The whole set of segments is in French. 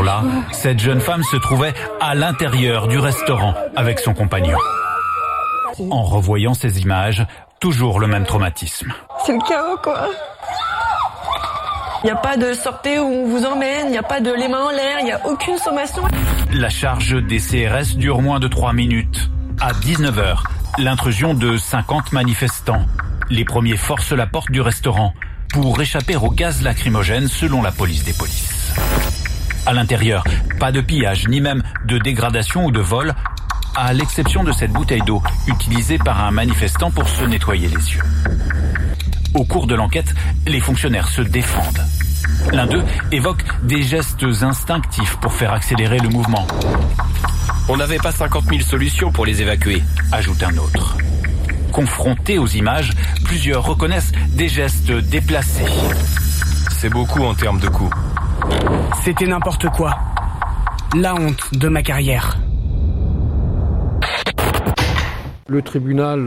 jour-là, cette jeune femme se trouvait à l'intérieur du restaurant avec son compagnon. En revoyant ces images, toujours le même traumatisme. C'est le chaos, quoi. Il n'y a pas de sortez où on vous emmène, il n'y a pas de les mains en l'air, il n'y a aucune sommation. La charge des CRS dure moins de 3 minutes. À 19h, l'intrusion de 50 manifestants. Les premiers forcent la porte du restaurant pour échapper au gaz lacrymogène selon la police des polices. À l'intérieur, pas de pillage, ni même de dégradation ou de vol, à l'exception de cette bouteille d'eau utilisée par un manifestant pour se nettoyer les yeux. Au cours de l'enquête, les fonctionnaires se défendent. L'un d'eux évoque des gestes instinctifs pour faire accélérer le mouvement. On n'avait pas 50 000 solutions pour les évacuer, ajoute un autre. Confrontés aux images, plusieurs reconnaissent des gestes déplacés. C'est beaucoup en termes de coûts. C'était n'importe quoi. La honte de ma carrière. Le tribunal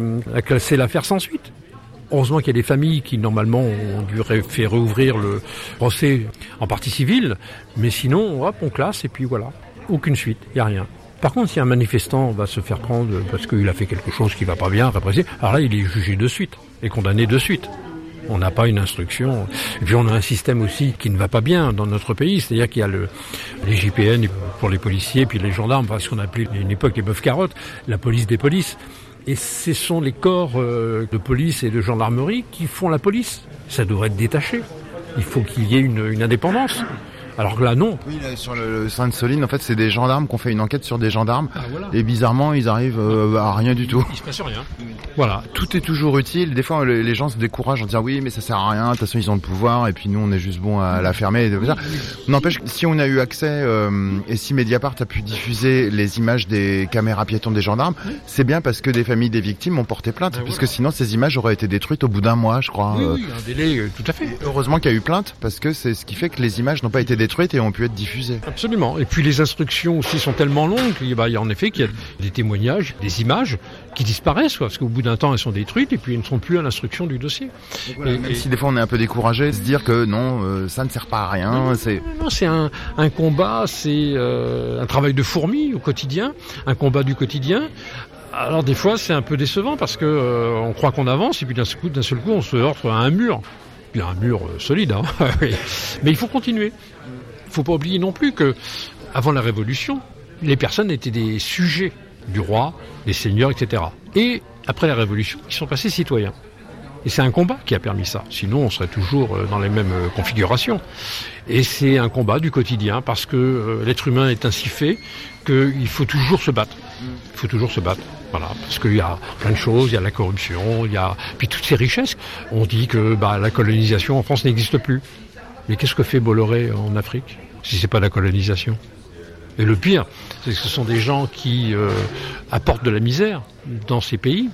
a classé l'affaire sans suite. Heureusement qu'il y a des familles qui, normalement, ont dû faire rouvrir le procès en partie civile. Mais sinon, hop, on classe et puis voilà. Aucune suite, il n'y a rien. Par contre, si un manifestant va se faire prendre parce qu'il a fait quelque chose qui ne va pas bien, répressé, alors là, il est jugé de suite et condamné de suite. On n'a pas une instruction. Et puis on a un système aussi qui ne va pas bien dans notre pays. C'est-à-dire qu'il y a les JPN pour les policiers, puis les gendarmes, parce qu'on appelait à une époque les bœufs carottes, la police des polices. Et ce sont les corps de police et de gendarmerie qui font la police. Ça devrait être détaché. Il faut qu'il y ait une indépendance. Alors que là, non. Oui, là, sur le Sainte-Soline, en fait, c'est des gendarmes qui ont fait une enquête sur des gendarmes. Ah, voilà. Et bizarrement, ils arrivent à rien du tout. Il se passe rien. Voilà. Tout est toujours utile. Des fois, les gens se découragent en disant oui, mais ça sert à rien. De toute façon, ils ont le pouvoir. Et puis nous, on est juste bon à la fermer. Et ça. N'empêche que si on a eu accès et si Mediapart a pu diffuser les images des caméras piétons des gendarmes, c'est bien parce que des familles des victimes ont porté plainte. Puisque sinon, ces images auraient été détruites au bout d'un mois, je crois. Oui, un délai, tout à fait. Heureusement qu'il y a eu plainte parce que c'est ce qui fait que les images n'ont pas été détruites et ont pu être diffusées. Absolument. Et puis les instructions aussi sont tellement longues qu'il y a en effet qu'il y a des témoignages, des images qui disparaissent, parce qu'au bout d'un temps elles sont détruites et puis elles ne sont plus à l'instruction du dossier. Voilà, même si des fois on est un peu découragé, se dire que non, ça ne sert pas à rien. Non, c'est un combat, c'est un travail de fourmi au quotidien, un combat du quotidien. Alors des fois c'est un peu décevant parce que on croit qu'on avance et puis d'un seul coup on se heurte à un mur. Il y a un mur solide, hein. Mais il faut continuer. Il ne faut pas oublier non plus que, avant la Révolution, les personnes étaient des sujets du roi, des seigneurs, etc. Et après la Révolution, ils sont passés citoyens. Et c'est un combat qui a permis ça. Sinon, on serait toujours dans les mêmes configurations. Et c'est un combat du quotidien parce que l'être humain est ainsi fait qu'il faut toujours se battre. Il faut toujours se battre. Voilà, parce qu'il y a plein de choses, il y a la corruption, il y a puis toutes ces richesses. On dit que la colonisation en France n'existe plus. Mais qu'est-ce que fait Bolloré en Afrique si c'est pas la colonisation? Et le pire, c'est que ce sont des gens qui apportent de la misère dans ces pays.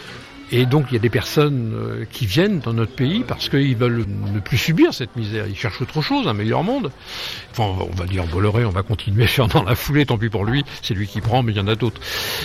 Et donc il y a des personnes qui viennent dans notre pays parce qu'ils veulent ne plus subir cette misère. Ils cherchent autre chose, un meilleur monde. Enfin, on va dire Bolloré, on va continuer à faire dans la foulée, tant pis pour lui, c'est lui qui prend, mais il y en a d'autres.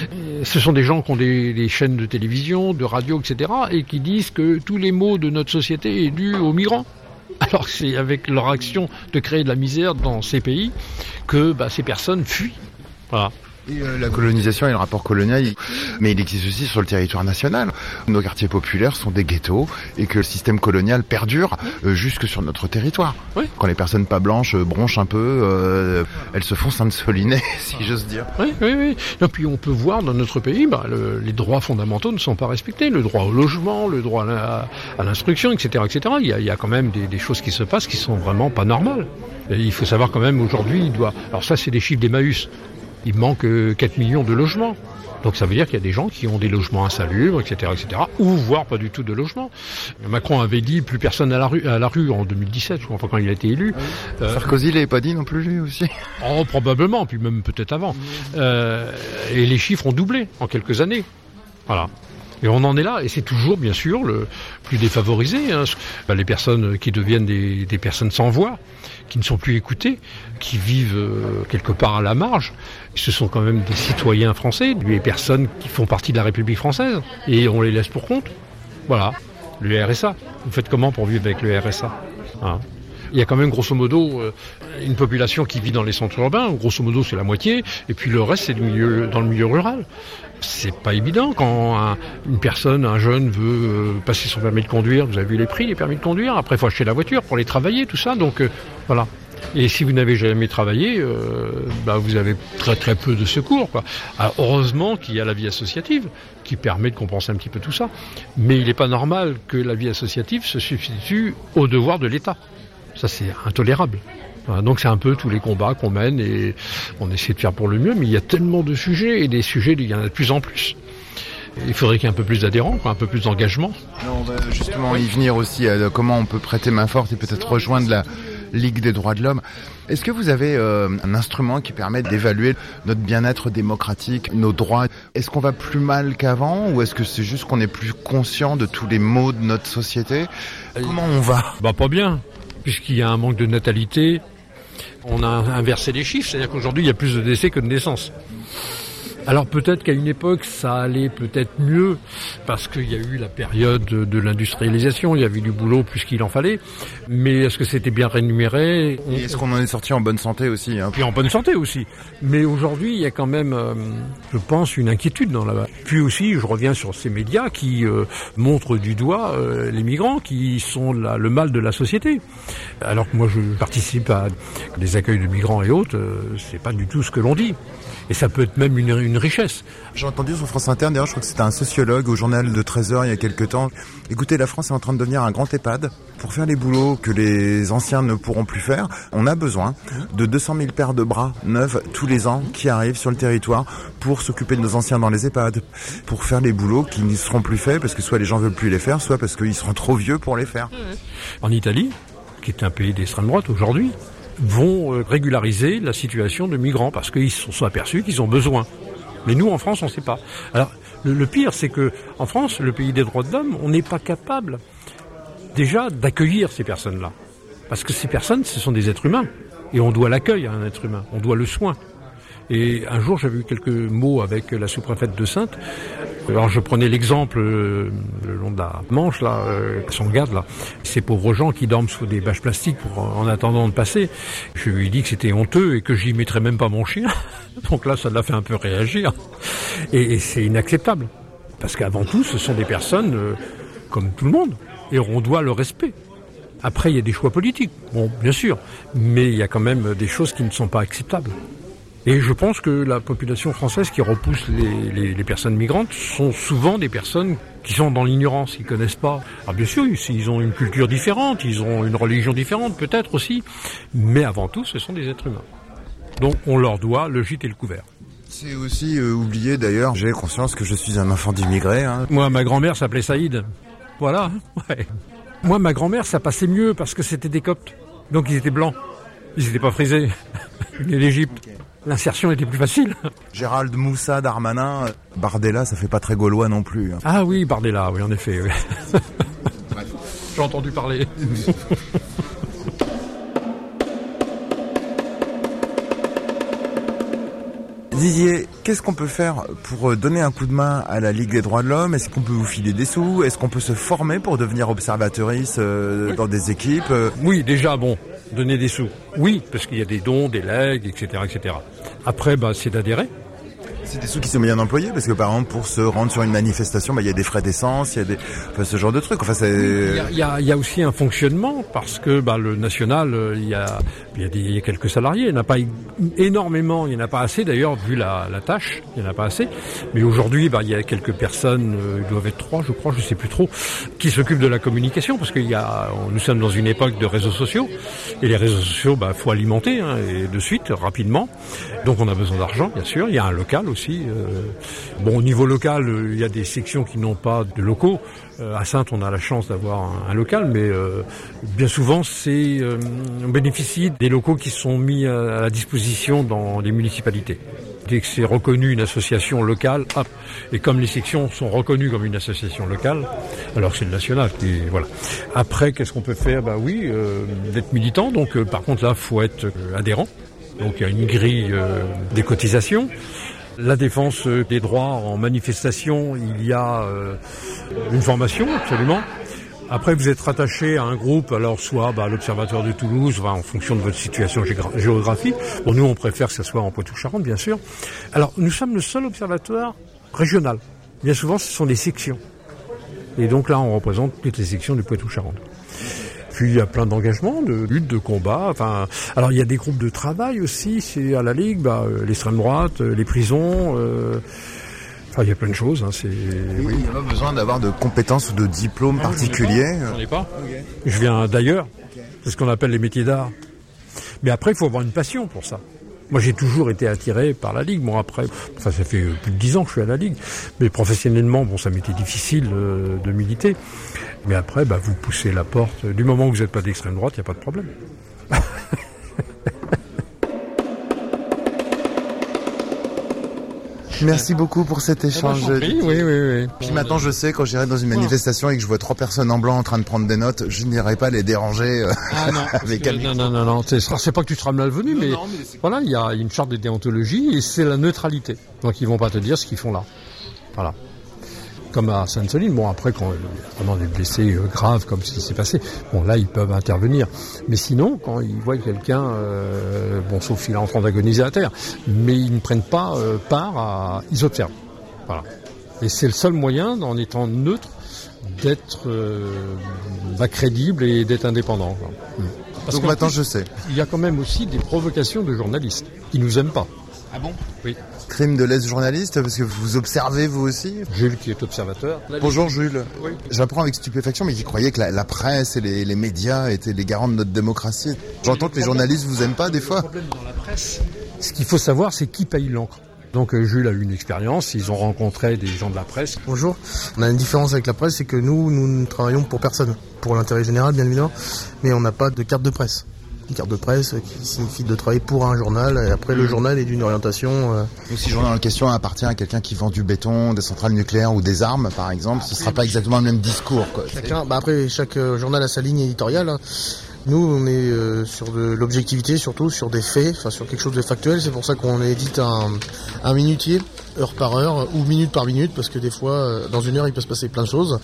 Ce sont des gens qui ont des chaînes de télévision, de radio, etc. et qui disent que tous les maux de notre société est dû aux migrants. Alors que c'est avec leur action de créer de la misère dans ces pays que ces personnes fuient. Voilà. Et la colonisation et le rapport colonial, mais il existe aussi sur le territoire national. Nos quartiers populaires sont des ghettos et que le système colonial perdure jusque sur notre territoire. Oui. Quand les personnes pas blanches bronchent un peu, elles se font sainte-soliner, si j'ose dire. Oui. Et puis on peut voir dans notre pays, les droits fondamentaux ne sont pas respectés. Le droit au logement, le droit à l'instruction, etc., etc. Il y a quand même des choses qui se passent qui sont vraiment pas normales. Et il faut savoir quand même aujourd'hui, alors ça c'est des chiffres d'Emmaüs. Il manque 4 millions de logements. Donc ça veut dire qu'il y a des gens qui ont des logements insalubres, etc., ou voire pas du tout de logements. Macron avait dit plus personne à la rue en 2017, je crois, quand il a été élu. Sarkozy l'avait pas dit non plus, lui aussi. Oh, probablement, puis même peut-être avant. Et les chiffres ont doublé en quelques années. Voilà. Et on en est là, et c'est toujours, bien sûr, le plus défavorisé. Hein. Les personnes qui deviennent des personnes sans voix, qui ne sont plus écoutées, qui vivent quelque part à la marge. Ce sont quand même des citoyens français, des personnes qui font partie de la République française, et on les laisse pour compte. Voilà, le RSA. Vous faites comment pour vivre avec le RSA, hein? Il y a quand même grosso modo une population qui vit dans les centres urbains, grosso modo c'est la moitié, et puis le reste c'est dans le milieu rural. C'est pas évident quand une personne, un jeune veut passer son permis de conduire, vous avez vu les prix des permis de conduire, après il faut acheter la voiture pour les travailler, tout ça, donc voilà. Et si vous n'avez jamais travaillé, vous avez très très peu de secours, quoi. Alors, heureusement qu'il y a la vie associative qui permet de compenser un petit peu tout ça, mais il n'est pas normal que la vie associative se substitue au devoir de l'État. Ça c'est intolérable. Donc c'est un peu tous les combats qu'on mène et on essaie de faire pour le mieux, mais il y a tellement de sujets et des sujets il y en a de plus en plus. Il faudrait qu'il y ait un peu plus d'adhérents, un peu plus d'engagement. On va justement y venir aussi à comment on peut prêter main forte et peut-être rejoindre la Ligue des droits de l'homme. Est-ce que vous avez un instrument qui permet d'évaluer notre bien-être démocratique, nos droits? Est-ce qu'on va plus mal qu'avant ou est-ce que c'est juste qu'on est plus conscient de tous les maux de notre société? Comment on va? Pas bien, puisqu'il y a un manque de natalité. On a inversé les chiffres, c'est-à-dire qu'aujourd'hui il y a plus de décès que de naissances. Alors peut-être qu'à une époque ça allait peut-être mieux parce qu'il y a eu la période de l'industrialisation, il y avait du boulot plus qu'il en fallait, mais est-ce que c'était bien rémunéré? Et est-ce qu'on en est sorti en bonne santé aussi, hein? Puis en bonne santé aussi. Mais aujourd'hui il y a quand même, je pense, une inquiétude dans la... Puis aussi je reviens sur ces médias qui montrent du doigt les migrants qui sont le mal de la société. Alors que moi je participe à des accueils de migrants et autres, c'est pas du tout ce que l'on dit. Et ça peut être même une richesse. J'ai entendu sur France Inter, d'ailleurs, je crois que c'était un sociologue au journal de 13h il y a quelques temps. Écoutez, la France est en train de devenir un grand EHPAD. Pour faire les boulots que les anciens ne pourront plus faire, on a besoin de 200 000 paires de bras neufs tous les ans qui arrivent sur le territoire pour s'occuper de nos anciens dans les EHPAD, pour faire les boulots qui ne seront plus faits parce que soit les gens veulent plus les faire, soit parce qu'ils seront trop vieux pour les faire. En Italie, qui est un pays d'extrême droite aujourd'hui, vont régulariser la situation de migrants parce qu'ils se sont aperçus qu'ils ont besoin. Mais nous, en France, on ne sait pas. Alors, le pire, c'est que en France, le pays des droits de l'homme, on n'est pas capable déjà d'accueillir ces personnes-là. Parce que ces personnes, ce sont des êtres humains. Et on doit l'accueil à un être humain. On doit le soin. Et un jour, j'avais eu quelques mots avec la sous-préfète de Saintes. Alors, je prenais l'exemple le long de la Manche, là, son garde, là. Ces pauvres gens qui dorment sous des bâches plastiques en attendant de passer. Je lui ai dit que c'était honteux et que j'y mettrais même pas mon chien. Donc là, ça l'a fait un peu réagir. Et c'est inacceptable. Parce qu'avant tout, ce sont des personnes comme tout le monde. Et on doit le respect. Après, il y a des choix politiques. Bon, bien sûr. Mais il y a quand même des choses qui ne sont pas acceptables. Et je pense que la population française qui repousse les personnes migrantes sont souvent des personnes qui sont dans l'ignorance, ils connaissent pas. Alors bien sûr, ils ont une culture différente, ils ont une religion différente peut-être aussi, mais avant tout, ce sont des êtres humains. Donc on leur doit le gîte et le couvert. C'est aussi oublié d'ailleurs, j'ai conscience que je suis un enfant d'immigrés. Hein. Moi, ma grand-mère s'appelait Saïd. Voilà, ouais. Moi, ma grand-mère, ça passait mieux parce que c'était des Coptes. Donc ils étaient blancs, ils n'étaient pas frisés. Ils venaient d'Égypte. Okay. L'insertion était plus facile. Gérald Moussa, Darmanin, Bardella, ça fait pas très gaulois non plus. Hein. Ah oui, Bardella, oui, en effet. Oui. J'ai entendu parler. Didier, qu'est-ce qu'on peut faire pour donner un coup de main à la Ligue des droits de l'homme? Est-ce qu'on peut vous filer des sous? Est-ce qu'on peut se former pour devenir observatrice dans des équipes? Oui, déjà, bon, donner des sous. Oui, parce qu'il y a des dons, des legs, etc., etc. Après, c'est d'adhérer. C'est des sous qui sont bien employés parce que par exemple pour se rendre sur une manifestation, il y a des frais d'essence, il y a ce genre de trucs. Enfin, il y a aussi un fonctionnement parce que le national, il y a quelques salariés. Il n'y en a pas énormément, il n'y en a pas assez d'ailleurs vu la tâche, il n'y en a pas assez. Mais aujourd'hui, il y a quelques personnes, ils doivent être 3, je crois, je sais plus trop, qui s'occupent de la communication parce que nous sommes dans une époque de réseaux sociaux et les réseaux sociaux, faut alimenter et de suite, rapidement. Donc on a besoin d'argent, bien sûr. Il y a un local aussi. Au niveau local, il y a des sections qui n'ont pas de locaux. À Saintes, on a la chance d'avoir un local, mais bien souvent, on bénéficie des locaux qui sont mis à la disposition dans les municipalités. Dès que c'est reconnu une association locale, hop. Et comme les sections sont reconnues comme une association locale, alors c'est le national qui, voilà. Après, qu'est-ce qu'on peut faire? D'être militant. Donc, par contre, là, faut être adhérent. Donc, il y a une grille des cotisations. La défense des droits en manifestation, il y a une formation, absolument. Après, vous êtes rattaché à un groupe, alors soit à l'Observatoire de Toulouse, en fonction de votre situation géographique. Bon, nous, on préfère que ça soit en Poitou-Charentes, bien sûr. Alors, nous sommes le seul observatoire régional. Bien souvent, ce sont des sections. Et donc là, on représente toutes les sections du Poitou-Charentes. Puis il y a plein d'engagements, de luttes, de combats. Alors il y a des groupes de travail aussi. C'est à la Ligue, l'extrême droite, les prisons. Il y a plein de choses. Il n'y a pas besoin d'avoir de compétences ou de diplômes particuliers. J'en ai pas. Je viens d'ailleurs. C'est ce qu'on appelle les métiers d'art. Mais après, il faut avoir une passion pour ça. Moi, j'ai toujours été attiré par la Ligue. Bon, après, ça fait plus de 10 ans que je suis à la Ligue. Mais professionnellement, ça m'était difficile de militer. Mais après, vous poussez la porte. Du moment où vous n'êtes pas d'extrême droite, il n'y a pas de problème. Merci beaucoup pour cet échange. Oui. Puis maintenant, je sais, quand j'irai dans une manifestation et que je vois 3 personnes en blanc en train de prendre des notes, je n'irai pas les déranger avec un micro. Non. C'est pas que tu seras malvenu, mais voilà, il y a une charte de déontologie et c'est la neutralité. Donc ils vont pas te dire ce qu'ils font là. Voilà. Comme à Sainte-Soline, après quand il y a vraiment des blessés graves comme ce qui s'est passé, là ils peuvent intervenir. Mais sinon, quand ils voient quelqu'un, sauf s'il est en train d'agoniser à terre, mais ils ne prennent pas part ils observent. Voilà. Et c'est le seul moyen, en étant neutre, d'être crédible et d'être indépendant. Parce donc maintenant je sais. Il y a quand même aussi des provocations de journalistes qui nous aiment pas. Ah bon ? Oui. Crime de lèse-journaliste, parce que vous observez vous aussi ? Jules qui est observateur. Bonjour Jules. Oui. J'apprends avec stupéfaction, mais qui croyait que la presse et les médias étaient les garants de notre démocratie. J'entends que les journalistes vous aiment pas des fois. Le problème dans la presse, ce qu'il faut savoir, c'est qui paye l'encre. Donc Jules a eu une expérience, ils ont rencontré des gens de la presse. Bonjour, on a une différence avec la presse, c'est que nous ne travaillons pour personne. Pour l'intérêt général, bien évidemment, mais on n'a pas de carte de presse. Une carte de presse qui signifie de travailler pour un journal, et après le journal est d'une orientation... Donc si le journal en question appartient à quelqu'un qui vend du béton, des centrales nucléaires ou des armes, par exemple, ce ne sera pas exactement le même discours. Après, chaque journal a sa ligne éditoriale. Nous, on est sur de l'objectivité, surtout sur des faits, sur quelque chose de factuel. C'est pour ça qu'on édite un minutier, heure par heure, ou minute par minute, parce que des fois, dans une heure, il peut se passer plein de choses.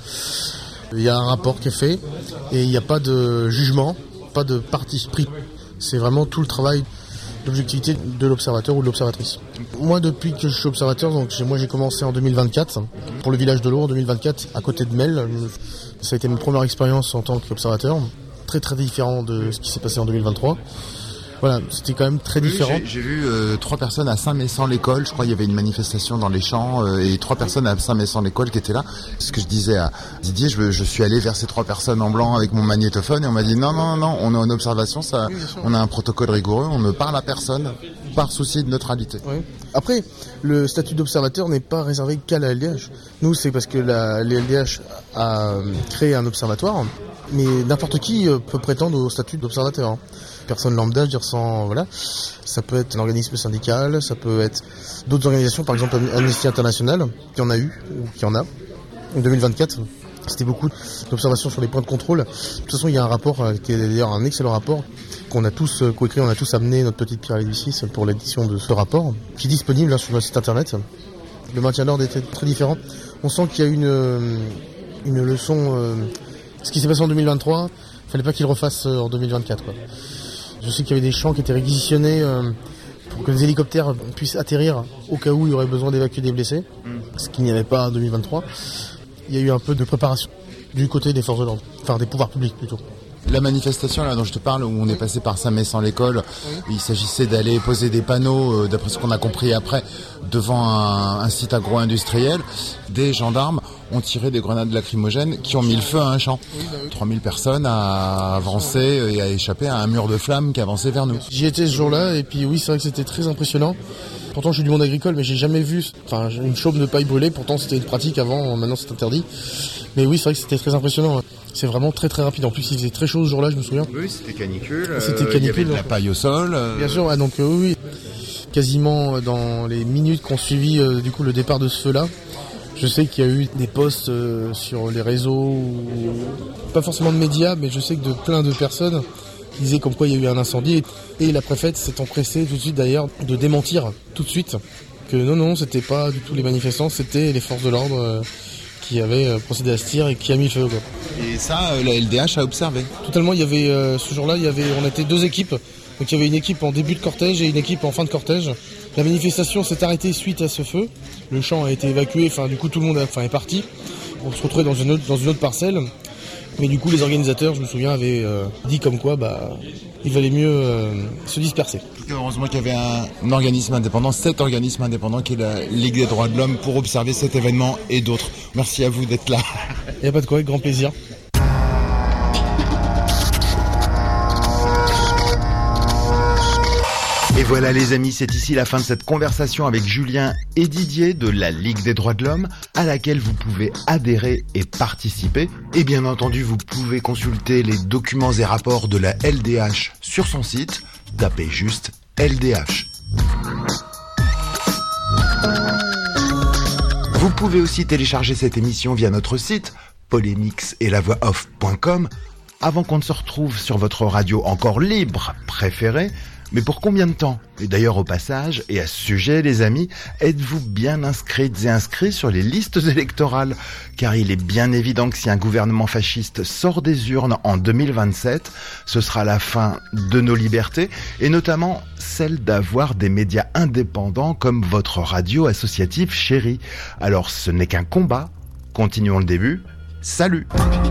Il y a un rapport qui est fait, et il n'y a pas de jugement, pas de parti pris. C'est vraiment tout le travail d'objectivité de l'observateur ou de l'observatrice. Moi, depuis que je suis observateur, j'ai commencé en 2024, pour le village de l'Eau en 2024, à côté de Mel. Ça a été ma première expérience en tant qu'observateur. Très très différent de ce qui s'est passé en 2023. Voilà, c'était quand même très différent. J'ai vu 3 personnes à Saint-Mécent-l'École, je crois qu'il y avait une manifestation dans les champs, et 3 personnes à Saint-Mécent-l'École qui étaient là. Ce que je disais à Didier, je suis allé vers ces 3 personnes en blanc avec mon magnétophone, et on m'a dit non, on est en observation, on a un protocole rigoureux, on ne parle à personne, par souci de neutralité. Oui. Après, le statut d'observateur n'est pas réservé qu'à la LDH. Nous, c'est parce que la LDH a créé un observatoire, mais n'importe qui peut prétendre au statut d'observateur. Personne lambda, je veux dire sans... Voilà. Ça peut être un organisme syndical, ça peut être d'autres organisations, par exemple Amnesty International, qui en a eu, ou qui en a. En 2024, c'était beaucoup d'observations sur les points de contrôle. De toute façon, il y a un rapport, qui est d'ailleurs un excellent rapport, qu'on a tous coécrit, on a tous amené notre petite pierre à l'édifice pour l'édition de ce rapport, qui est disponible sur notre site internet. Le maintien de l'ordre était très différent. On sent qu'il y a une leçon... ce qui s'est passé en 2023, il fallait pas qu'il le refasse en 2024. Je sais qu'il y avait des champs qui étaient réquisitionnés pour que les hélicoptères puissent atterrir au cas où il y aurait besoin d'évacuer des blessés, ce qu'il n'y avait pas en 2023. Il y a eu un peu de préparation du côté des forces de l'ordre, des pouvoirs publics plutôt. La manifestation là dont je te parle, où on est passé par Saint-Mécent-l'École, il s'agissait d'aller poser des panneaux, d'après ce qu'on a compris après, devant un site agro-industriel. Des gendarmes ont tiré des grenades lacrymogènes qui ont mis le feu à un champ. 3000 personnes à avancer et à échapper à un mur de flammes qui avançait vers nous. J'y étais ce jour-là, et puis oui, c'est vrai que c'était très impressionnant. Pourtant, je suis du monde agricole, mais j'ai jamais vu une chaume de paille brûlée. Pourtant, c'était une pratique avant, maintenant c'est interdit. Mais oui, c'est vrai que c'était très impressionnant. C'est vraiment très très rapide. En plus, il faisait très chaud ce jour-là, je me souviens. Oui, c'était canicule. Il y avait de la paille au sol. Bien sûr, donc oui. Quasiment dans les minutes qui ont suivi du coup le départ de ce feu-là, je sais qu'il y a eu des posts sur les réseaux, pas forcément de médias, mais je sais que de plein de personnes qui disaient comme quoi il y a eu un incendie. Et la préfète s'est empressée tout de suite d'ailleurs de démentir tout de suite que non, c'était pas du tout les manifestants, c'était les forces de l'ordre qui avait procédé à ce tir et qui a mis le feu, quoi. Et ça, la LDH a observé. Totalement, il y avait ce jour-là, on était 2 équipes. Donc il y avait une équipe en début de cortège et une équipe en fin de cortège. La manifestation s'est arrêtée suite à ce feu. Le champ a été évacué, du coup tout le monde est parti. On se retrouvait dans une autre parcelle. Mais du coup les organisateurs, je me souviens, avaient dit comme quoi il valait mieux se disperser. Heureusement qu'il y avait un organisme indépendant, cet organisme indépendant qui est la Ligue des droits de l'homme pour observer cet événement et d'autres. Merci à vous d'être là. Il n'y a pas de quoi, avec grand plaisir. Et voilà les amis, c'est ici la fin de cette conversation avec Julien et Didier de la Ligue des droits de l'homme, à laquelle vous pouvez adhérer et participer. Et bien entendu, vous pouvez consulter les documents et rapports de la LDH sur son site. Tapez juste LDH. Vous pouvez aussi télécharger cette émission via notre site polémixetlavoixoff.com. Avant qu'on ne se retrouve sur votre radio encore libre préférée. Mais pour combien de temps ? Et d'ailleurs au passage, et à ce sujet les amis, êtes-vous bien inscrites et inscrits sur les listes électorales ? Car il est bien évident que si un gouvernement fasciste sort des urnes en 2027, ce sera la fin de nos libertés, et notamment celle d'avoir des médias indépendants comme votre radio associative chérie. Alors ce n'est qu'un combat, continuons le début, salut !